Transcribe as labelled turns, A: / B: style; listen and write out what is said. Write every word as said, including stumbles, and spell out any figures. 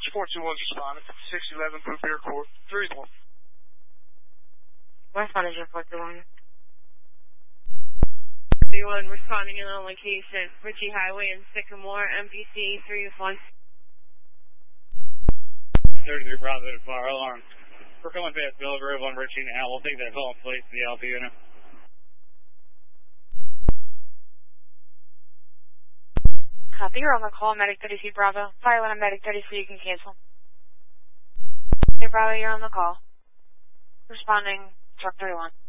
A: four two one's responding. six eleven Blue Bear Court. three one.
B: Westbound is your four two one.
C: three one responding in on location. Ritchie Highway and Sycamore, M P C three one.
D: thirty-three Bravo to fire alarm. We're coming past Villa Grove on Ritchie now. We'll take that call in place to the Alpha unit.
B: Copy, you're on the call, Medic thirty-three Bravo. Fire line on Medic thirty-three, you can cancel. Hey Bravo, you're on the call. Responding, truck thirty-one.